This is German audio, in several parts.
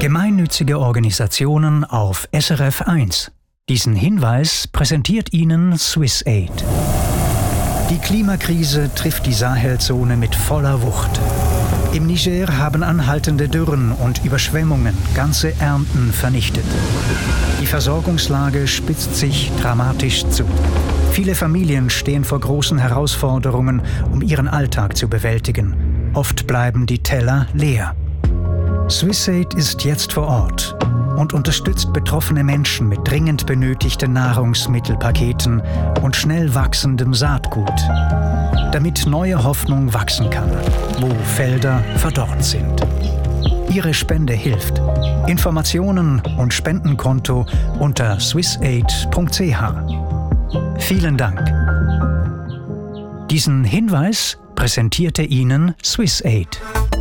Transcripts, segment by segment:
Gemeinnützige Organisationen auf SRF 1. Diesen Hinweis präsentiert Ihnen SwissAid. Die Klimakrise trifft die Sahelzone mit voller Wucht. Im Niger haben anhaltende Dürren und Überschwemmungen ganze Ernten vernichtet. Die Versorgungslage spitzt sich dramatisch zu. Viele Familien stehen vor großen Herausforderungen, um ihren Alltag zu bewältigen. Oft bleiben die Teller leer. SwissAid ist jetzt vor Ort und unterstützt betroffene Menschen mit dringend benötigten Nahrungsmittelpaketen und schnell wachsendem Saatgut, damit neue Hoffnung wachsen kann, wo Felder verdorrt sind. Ihre Spende hilft. Informationen und Spendenkonto unter swissaid.ch. Vielen Dank. Diesen Hinweis präsentierte Ihnen SwissAid.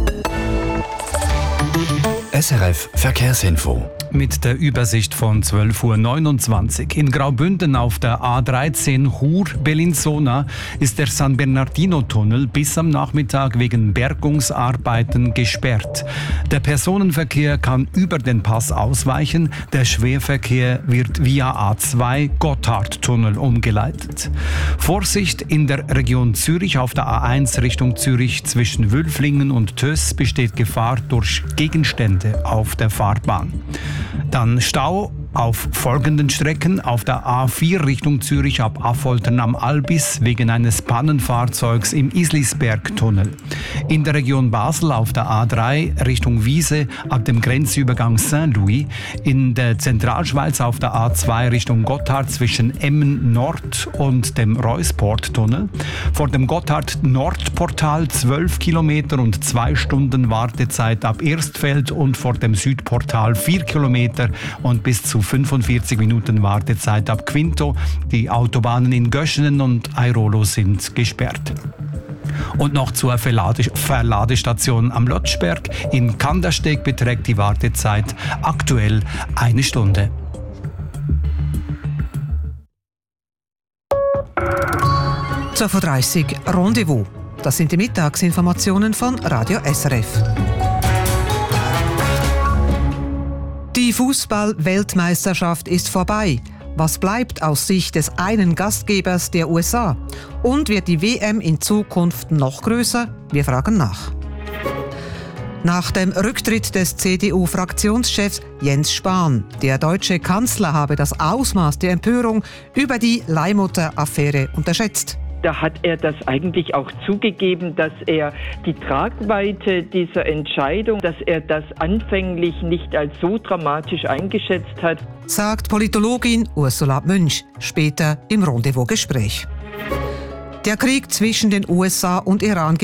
SRF Verkehrsinfo. Mit der Übersicht von 12:29 Uhr. In Graubünden auf der A13 Chur-Bellinzona ist der San Bernardino-Tunnel bis am Nachmittag wegen Bergungsarbeiten gesperrt. Der Personenverkehr kann über den Pass ausweichen. Der Schwerverkehr wird via A2 Gotthardtunnel umgeleitet. Vorsicht in der Region Zürich auf der A1 Richtung Zürich zwischen Wülflingen und Töss besteht Gefahr durch Gegenstände auf der Fahrbahn. Dann Stau auf folgenden Strecken: auf der A4 Richtung Zürich ab Affoltern am Albis wegen eines Pannenfahrzeugs im Islisbergtunnel. In der Region Basel auf der A3 Richtung Wiese ab dem Grenzübergang Saint-Louis. In der Zentralschweiz auf der A2 Richtung Gotthard zwischen Emmen Nord und dem Reusport-Tunnel. Vor dem Gotthard-Nordportal 12 Kilometer und 2 Stunden Wartezeit ab Erstfeld und vor dem Südportal 4 Kilometer und bis zu 45 Minuten Wartezeit ab Quinto. Die Autobahnen in Göschenen und Airolo sind gesperrt. Und noch zur Verladestation am Lotschberg. In Kandersteg beträgt die Wartezeit aktuell 1 Stunde. «12:30 Uhr Rendezvous». Das sind die Mittagsinformationen von Radio SRF. Die Fußball-Weltmeisterschaft ist vorbei. Was bleibt aus Sicht des einen Gastgebers der USA? Und wird die WM in Zukunft noch größer? Wir fragen nach. Nach dem Rücktritt des CDU-Fraktionschefs Jens Spahn, der deutsche Kanzler habe das Ausmaß der Empörung über die Leihmutter-Affäre unterschätzt. Da hat er das eigentlich auch zugegeben, dass er die Tragweite dieser Entscheidung, dass er das anfänglich nicht als so dramatisch eingeschätzt hat, sagt Politologin Ursula Münch später im Rendezvous-Gespräch. Der Krieg zwischen den USA und Iran